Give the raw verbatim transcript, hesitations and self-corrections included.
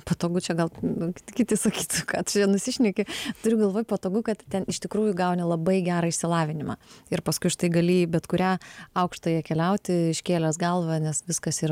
patogu čia gal nu kiti sakytų ką tu čia nusišneki turiu galvoj patogu kad ten iš tikrųjų gauni labai gerą išsilavinimą ir paskui štai gali į bet kurią aukštąją keliauti iškėlęs galvą nes viskas yra